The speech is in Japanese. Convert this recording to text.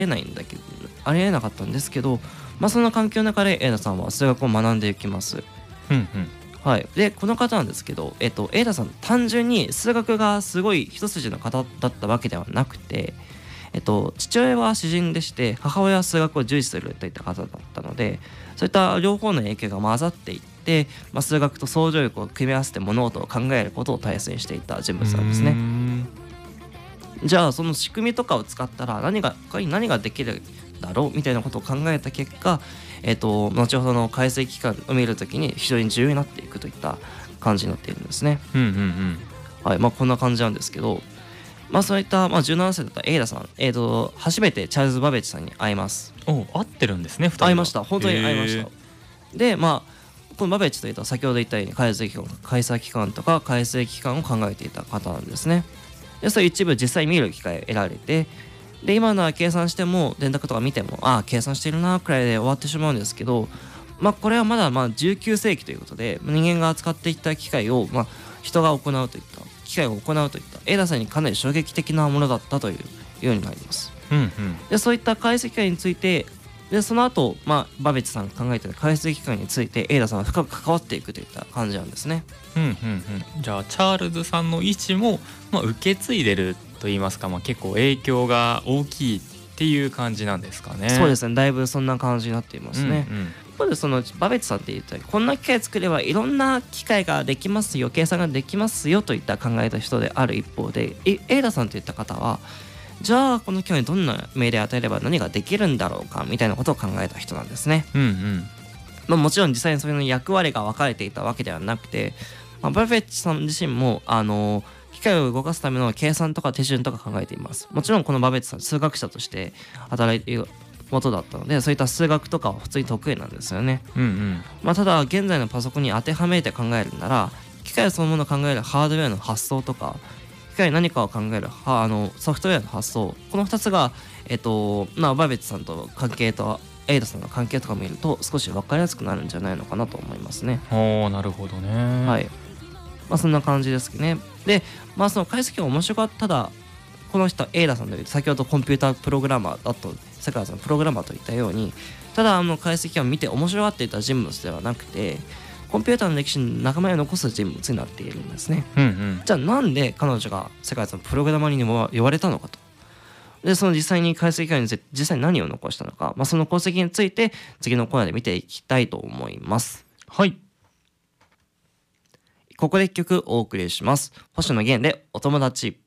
えないんだけどありえなかったんですけど、そんな環境の中でエイダさんは数学を学んでいきます。 うんうん。 はい、でこの方なんですけど、エイダさん単純に数学がすごい一筋の方だったわけではなくて、父親は詩人でして母親は数学を重視するといった方だったので、そういった両方の影響が混ざっていって、数学と想像力を組み合わせて物事を考えることを大切にしていた人物なんですね。じゃあその仕組みとかを使ったら何ができるだろうみたいなことを考えた結果、後ほどの解析期間を見るときに非常に重要になっていくといった感じになっているんですね。 うんうんうん。 はい、こんな感じなんですけど、そういった、17歳だったエイダさん、初めてチャールズ・バベッジさんに会います。 会ってるんですね、2人は。 会いました。本当に会いました。でこのバベッジといった先ほど言ったように解析期間とか解析期間を考えていた方なんですね。でそういう一部実際見る機会を得られて、で今のは計算しても電卓とか見ても計算してるなくらいで終わってしまうんですけど、これはまだ19世紀ということで人間が扱っていった機械を、人が行うといった機械を行うといったエイダさんにかなり衝撃的なものだったというようになります。 うんうん。 でそういった解析機械についてでその後、バベッジさんが考えている解析機械についてエイダさんは深く関わっていくといった感じなんですね。 うんうんうん。じゃあチャールズさんの意思も、受け継いでると言いますか、結構影響が大きいっていう感じなんですかね。 そうですね、だいぶそんな感じになっていますね。 うんうん。 一方でそのバベッジさんって言ったようにこんな機械作ればいろんな機械ができますよ、計算ができますよといった考えた人である一方で、エイダさんといった方はじゃあこの機械にどんな命令を与えれば何ができるんだろうかみたいなことを考えた人なんですね。 うんうん。 もちろん実際にそれの役割が分かれていたわけではなくて、バベッジさん自身も機械を動かすための計算とか手順とか考えています。もちろんこのバベッジさん数学者として働いている元だったので、そういった数学とかは普通に得意なんですよね。 うんうん。 ただ現在のパソコンに当てはめて考えるなら、機械そのものを考えるハードウェアの発想とか機械何かを考えるソフトウェアの発想、この2つがバベッジさんと関係とエイダさんの関係とかを見ると少し分かりやすくなるんじゃないのかなと思いますね。 なるほどね。 はい、そんな感じですね。でその解析が面白かった。ただこの人エイダさんで先ほどコンピュータープログラマーだと世界さんプログラマーといったように、ただ解析を見て面白がっていた人物ではなくて、コンピューターの歴史に仲間を残す人物になっているんですね。 うんうん。 じゃあなんで彼女が世界のプログラマーにも呼ばれたのかと。でその実際に解析機械について実際に何を残したのか、その功績について次のコーナーで見ていきたいと思います。 はい。 ここで一曲お送りします。星野源でお友達。